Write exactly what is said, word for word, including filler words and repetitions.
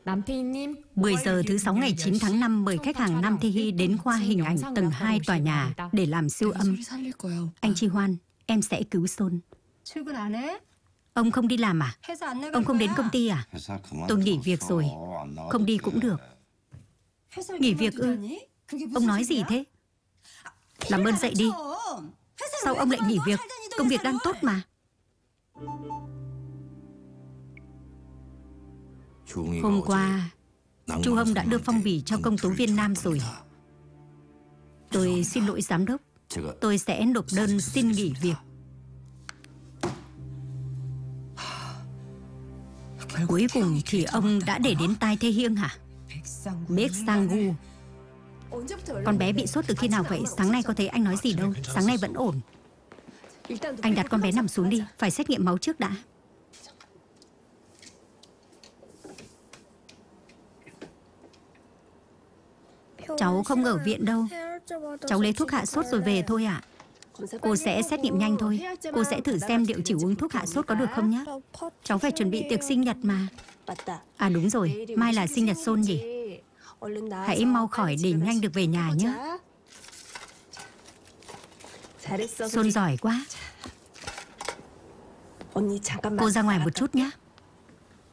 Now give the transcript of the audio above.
mười giờ thứ sáu ngày chín tháng năm mời khách hàng Nam Thê Hy đến khoa hình ảnh tầng hai tòa nhà để làm siêu âm. Anh Chi Hoan, em sẽ cứu Son. Ông không đi làm à? Ông không đến công ty à? Tôi nghỉ việc rồi. Không đi cũng được. Nghỉ việc ư? Ông nói gì thế? Làm ơn dậy đi. Sao ông lại nghỉ việc? Công việc đang tốt mà. Hôm qua Chu Hồng đã đưa phong bì cho công tố viên Nam rồi. Tôi xin lỗi giám đốc. Tôi sẽ nộp đơn xin nghỉ việc. Cuối cùng thì ông đã để đến tai Thê Hiêng hả? Baek Sang-gu. Con bé bị sốt từ khi nào vậy? Sáng nay có thấy anh nói gì đâu. Sáng nay vẫn ổn. Anh đặt con bé nằm xuống đi. Phải xét nghiệm máu trước đã. Cháu không ở viện đâu. Cháu lấy thuốc hạ sốt rồi về thôi ạ. Cô sẽ xét nghiệm nhanh thôi. Cô sẽ thử xem liệu chỉ uống thuốc hạ sốt có được không nhé. Cháu phải chuẩn bị tiệc sinh nhật mà. À đúng rồi, mai là sinh nhật Son nhỉ. Hãy mau khỏi để nhanh được về nhà nhé. Son giỏi quá. Cô ra ngoài một chút nhé.